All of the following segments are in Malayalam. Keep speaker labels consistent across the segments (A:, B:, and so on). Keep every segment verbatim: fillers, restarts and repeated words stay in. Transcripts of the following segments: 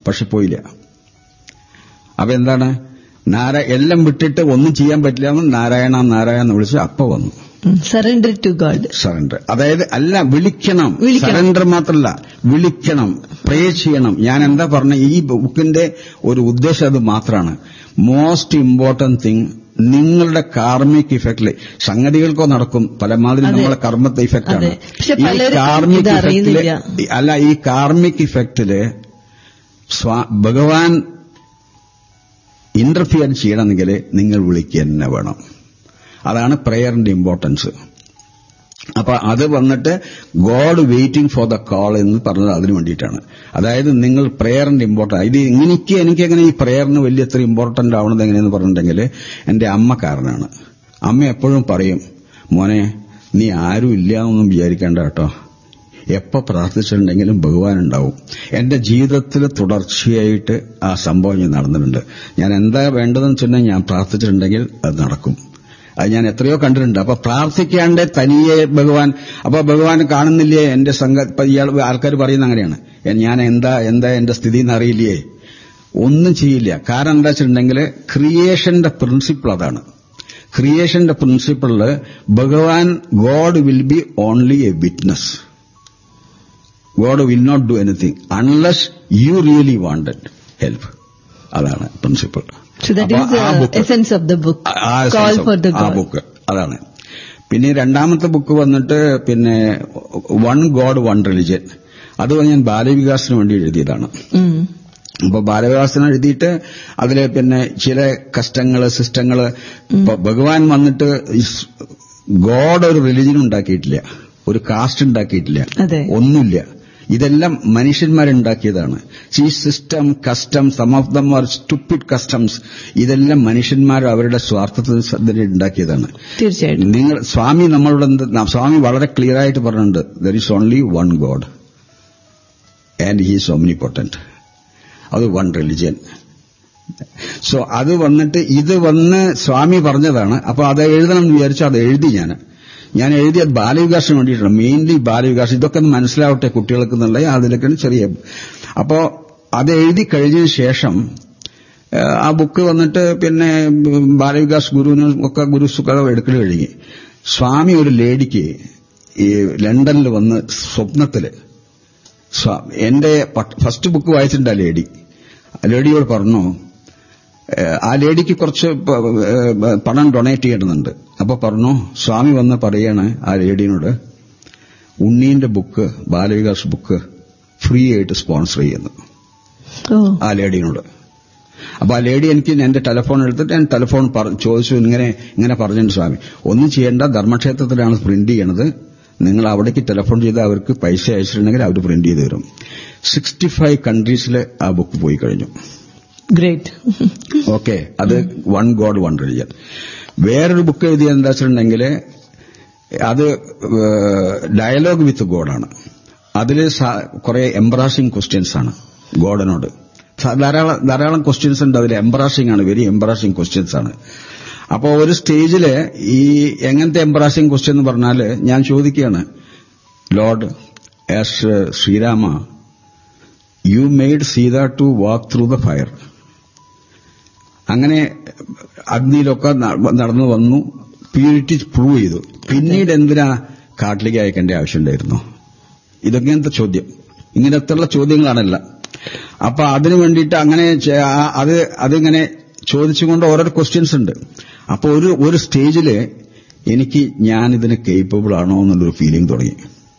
A: പക്ഷെ പോയില്ല. അപ്പൊ എന്താണ്, നാരായ എല്ലാം വിട്ടിട്ട് ഒന്നും ചെയ്യാൻ പറ്റില്ല എന്ന് നാരായണ നാരായണ എന്ന് വിളിച്ച് അപ്പ വന്നു.
B: Surrender to God.
A: സറണ്ടർ, അതായത് അല്ല വിളിക്കണം, സറണ്ടർ മാത്രമല്ല വിളിക്കണം, പ്രേ ചെയ്യണം. ഞാൻ എന്താ പറഞ്ഞ, ഈ ബുക്കിന്റെ ഒരു ഉദ്ദേശം അത് മാത്രമാണ്. മോസ്റ്റ് ഇമ്പോർട്ടന്റ് തിങ്, നിങ്ങളുടെ കാർമിക് ഇഫക്റ്റില് സംഗതികൾക്കോ നടക്കും, പലമാതിരി നമ്മളെ കർമ്മത്തെ ഇഫക്റ്റാണ്. ഈ കാർമിക് ഇഫക്റ്റില് അല്ല ഈ കാർമിക് ഇഫക്റ്റില് ഭഗവാൻ ഇന്റർഫിയർ ചെയ്യണമെങ്കിൽ നിങ്ങൾ വിളിക്കുക തന്നെ വേണം. അതാണ് പ്രേയറിന്റെ ഇമ്പോർട്ടൻസ്. അപ്പൊ അത് വന്നിട്ട് God waiting for the call എന്ന് പറഞ്ഞത് അതിനു വേണ്ടിയിട്ടാണ്. അതായത് നിങ്ങൾ പ്രേയറിന്റെ ഇമ്പോർട്ടൻസ്, ഇത് എനിക്ക് എനിക്കെങ്ങനെ ഈ പ്രേയറിന് വലിയ എത്ര ഇമ്പോർട്ടന്റ് ആവണത് എങ്ങനെയെന്ന് പറഞ്ഞിട്ടുണ്ടെങ്കിൽ എന്റെ അമ്മ കാരണമാണ്. അമ്മ എപ്പോഴും പറയും, മോനെ നീ ആരും ഇല്ല എന്നൊന്നും വിചാരിക്കേണ്ട കേട്ടോ, എപ്പോ പ്രാർത്ഥിച്ചിട്ടുണ്ടെങ്കിലും ഭഗവാൻ ഉണ്ടാവും. എന്റെ ജീവിതത്തിൽ തുടർച്ചയായിട്ട് ആ സംഭവം ഞാൻ നടന്നിട്ടുണ്ട്. ഞാൻ എന്താ വേണ്ടതെന്ന് വെച്ചിട്ടുണ്ടെങ്കിൽ ഞാൻ പ്രാർത്ഥിച്ചിട്ടുണ്ടെങ്കിൽ അത് നടക്കും. അത് ഞാൻ എത്രയോ കണ്ടിട്ടുണ്ട്. അപ്പൊ പ്രാർത്ഥിക്കാണ്ട് തനിയെ ഭഗവാൻ, അപ്പൊ ഭഗവാൻ കാണുന്നില്ലേ എന്റെ സംഘ, ഇയാൾ ആൾക്കാർ പറയുന്ന അങ്ങനെയാണ്, ഞാൻ എന്താ എന്താ എന്റെ സ്ഥിതി എന്നറിയില്ലേ, ഒന്നും ചെയ്യില്ല. കാരണം എന്താ വെച്ചിട്ടുണ്ടെങ്കിൽ ക്രിയേഷന്റെ പ്രിൻസിപ്പിൾ അതാണ്. ക്രിയേഷന്റെ പ്രിൻസിപ്പിളില് ഭഗവാൻ, God will be only A witness. God will not do anything unless you really wanted help. അതാണ് principle.
B: So that is the essence of the book. Call for the God.
A: ആ ബുക്ക് അതാണ്. പിന്നെ രണ്ടാമത്തെ ബുക്ക് വന്നിട്ട് പിന്നെ വൺ ഗോഡ് വൺ റിലിജൻ. അത് ഞാൻ ബാലവികാസത്തിന് വേണ്ടി എഴുതിയതാണ്. അപ്പൊ ബാലവികാസത്തിന് എഴുതിയിട്ട് അതില് പിന്നെ ചില കഷ്ടങ്ങള് സിസ്റ്റങ്ങള്, ഭഗവാൻ വന്നിട്ട് ഗോഡ് ഒരു റിലിജൻ ഉണ്ടാക്കിയിട്ടില്ല, ഒരു കാസ്റ്റ് ഉണ്ടാക്കിയിട്ടില്ല, ഒന്നുമില്ല. ഇതെല്ലാം മനുഷ്യന്മാരുണ്ടാക്കിയതാണ്. ഈ system, custom, some of them are stupid customs, ഇതെല്ലാം മനുഷ്യന്മാർ അവരുടെ സ്വാർത്ഥത്തിന് ഉണ്ടാക്കിയതാണ്.
B: തീർച്ചയായിട്ടും
A: നിങ്ങൾ സ്വാമി നമ്മളോട് സ്വാമി വളരെ ക്ലിയർ ആയിട്ട് പറഞ്ഞിട്ടുണ്ട്, there is only one God and he is ഓംനിപോട്ടന്റ്. അത് വൺ റിലിജിയൻ. സോ അത് വന്നിട്ട് ഇത് വന്ന് സ്വാമി പറഞ്ഞതാണ്. അപ്പൊ അത് എഴുതണം എന്ന് വിചാരിച്ചു, അത് എഴുതി ഞാൻ ഞാൻ എഴുതിയത് ബാലവികാസത്തിന് വേണ്ടിയിട്ടാണ്, മെയിൻലി ബാലവികാസം. ഇതൊക്കെ മനസ്സിലാവട്ടെ കുട്ടികൾക്ക് എന്നുള്ള അതിലൊക്കെയാണ് ചെറിയ. അപ്പോ അത് എഴുതി കഴിഞ്ഞതിന് ശേഷം ആ ബുക്ക് വന്നിട്ട് പിന്നെ ബാലവികാസ് ഗുരുവിന് ഒക്കെ ഗുരു സുഖ എടുക്കൽ കഴിഞ്ഞ് സ്വാമി ഒരു ലേഡിക്ക് ഈ ലണ്ടനിൽ വന്ന് സ്വപ്നത്തില് എന്റെ ഫസ്റ്റ് ബുക്ക് വായിച്ചിട്ടുണ്ട് ആ ലേഡി. ആ ലേഡിയോട് പറഞ്ഞു, ആ ലേഡിക്ക് കുറച്ച് പണം ഡൊണേറ്റ് ചെയ്യേണ്ടതുണ്ട്. അപ്പൊ പറഞ്ഞു, സ്വാമി വന്ന് പറയാണ് ആ ലേഡിനോട്, ഉണ്ണീന്റെ ബുക്ക്, ബാലവികാസ് ബുക്ക് ഫ്രീ ആയിട്ട് സ്പോൺസർ ചെയ്യുന്നു ആ ലേഡിനോട്. അപ്പൊ ആ ലേഡി എനിക്ക് എന്റെ ടെലിഫോൺ എടുത്തിട്ട് ഞാൻ ടെലിഫോൺ ചോദിച്ചു, ഇങ്ങനെ ഇങ്ങനെ പറഞ്ഞിട്ടുണ്ട് സ്വാമി. ഒന്നും ചെയ്യേണ്ട, ധർമ്മക്ഷേത്രത്തിലാണ് പ്രിന്റ് ചെയ്യണത്, നിങ്ങൾ അവിടേക്ക് ടെലിഫോൺ ചെയ്ത് അവർക്ക് പൈസ അയച്ചിട്ടുണ്ടെങ്കിൽ അവർ പ്രിന്റ് ചെയ്ത് തരും. സിക്സ്റ്റി ഫൈവ് കൺട്രീസിൽ ആ ബുക്ക് പോയി കഴിഞ്ഞു.
B: ഗ്രേറ്റ്.
A: ഓക്കെ, അത് വൺ ഗോഡ് വൺ റിലിജൻ. വേറൊരു ബുക്ക് എഴുതിയത് എന്താ വെച്ചിട്ടുണ്ടെങ്കിൽ അത് ഡയലോഗ് വിത്ത് ഗോഡാണ്. അതിൽ കുറെ എംബറാസിംഗ് ക്വസ്റ്റ്യൻസ് ആണ് ഗോഡിനോട്. ധാരാളം ധാരാളം ക്വസ്റ്റ്യൻസ് ഉണ്ട് അതിൽ. എംബറാസിംഗ് ആണ്, വെരി എംബറാസിംഗ് ക്വസ്റ്റ്യൻസ് ആണ്. അപ്പോ ഒരു സ്റ്റേജില് ഈ എങ്ങനത്തെ എംബറാസിംഗ് ക്വസ്റ്റ്യൻ എന്ന് പറഞ്ഞാല് ഞാൻ ചോദിക്കുകയാണ്, Lord, as Sreerama you made Sita to walk through the fire. അങ്ങനെ അഗ്നിയിലൊക്കെ നടന്നു വന്നു, പ്യൂരിറ്റി പ്രൂവ് ചെയ്തു. പിന്നീട് എന്തിനാ കാട്ടിലേക്ക് അയക്കേണ്ട ആവശ്യമുണ്ടായിരുന്നു? ഇതൊക്കെയത്തെ ചോദ്യം, ഇങ്ങനത്തെയുള്ള ചോദ്യങ്ങളാണല്ല. അപ്പൊ അതിനു വേണ്ടിയിട്ട് അങ്ങനെ അത് അതിങ്ങനെ ചോദിച്ചുകൊണ്ട് ഓരോ ക്വസ്റ്റ്യൻസ് ഉണ്ട്. അപ്പൊ ഒരു ഒരു സ്റ്റേജില് എനിക്ക് ഞാനിതിന് കേപ്പബിൾ ആണോ എന്നുള്ളൊരു ഫീലിംഗ് തുടങ്ങി.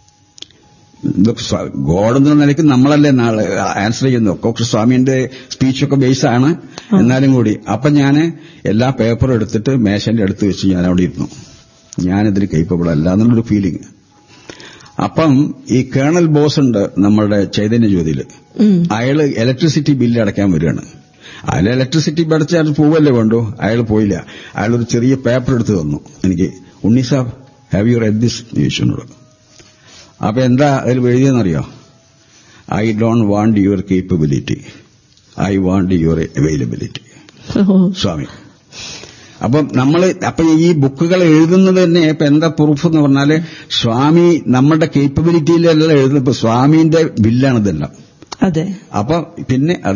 A: ഗോഡ് എന്ന നിലയ്ക്ക് നമ്മളല്ലേ നാളെ ആൻസർ ചെയ്യുന്നത്. സ്വാമിന്റെ സ്പീച്ചൊക്കെ ബേസാണ്, എന്നാലും കൂടി. അപ്പൊ ഞാൻ എല്ലാ പേപ്പറും എടുത്തിട്ട് മേശന്റെ അടുത്ത് വെച്ച് ഞാൻ അവിടെ ഇരുന്നു. ഞാനിതിന് കേപ്പബിൾ അല്ല എന്നുള്ളൊരു ഫീലിംഗ്. അപ്പം ഈ കേണൽ ബോസ് ഉണ്ട് നമ്മളുടെ ചൈതന്യ ജ്യോതിയിൽ, അയാള് ഇലക്ട്രിസിറ്റി ബില്ല് അടയ്ക്കാൻ വരികയാണ്. അയാൾ ഇലക്ട്രിസിറ്റി അടച്ചാൽ പോവല്ലേ വേണ്ടു, അയാൾ പോയില്ല. അയാളൊരു ചെറിയ പേപ്പർ എടുത്ത് തന്നു എനിക്ക്. ഉണ്ണി സാബ്, ഹാവ് യു റെഡ് ദിസ് ചോദിച്ചോട്. അപ്പൊ എന്താ അതിൽ എഴുതിയെന്നറിയോ? I don't want your capability, I want your availability. സ്വാമി. അപ്പം നമ്മൾ അപ്പൊ ഈ ബുക്കുകൾ എഴുതുന്നത് തന്നെ ഇപ്പൊ എന്താ പ്രൂഫ് എന്ന് പറഞ്ഞാല് സ്വാമി നമ്മളുടെ കേപ്പബിലിറ്റിയിലല്ല എഴുതുന്നത്, ഇപ്പൊ സ്വാമിന്റെ ബില്ലാണ് ഇതെല്ലാം.
B: അതെ.
A: അപ്പൊ പിന്നെ